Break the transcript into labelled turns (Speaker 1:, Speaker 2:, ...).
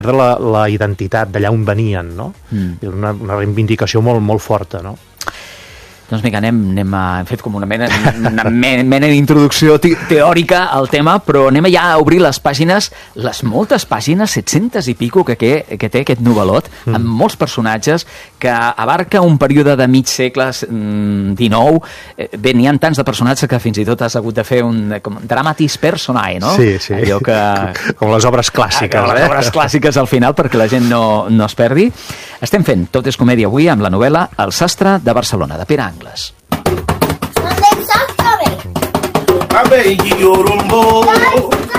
Speaker 1: la identitat d'allà on venien, no? Una reivindicació molt, molt forta, no?
Speaker 2: Doncs vinga, hem fet com una mena d'introducció teòrica al tema, però anem ja a obrir les pàgines, les moltes pàgines, 700 i pico que té aquest novel·lot, amb molts personatges, que abarca un període de mig segle XIX. Bé, n'hi ha tants de personatges que fins i tot has hagut de fer un dramatis personae, no?
Speaker 1: Sí.
Speaker 2: Allò que...
Speaker 1: Com les obres clàssiques.
Speaker 2: Les obres clàssiques al final, perquè la gent no es perdi. Estem fent Tot és comèdia avui amb la novel·la El sastre de Barcelona, de Pere Angles.
Speaker 3: Abe Yorumbo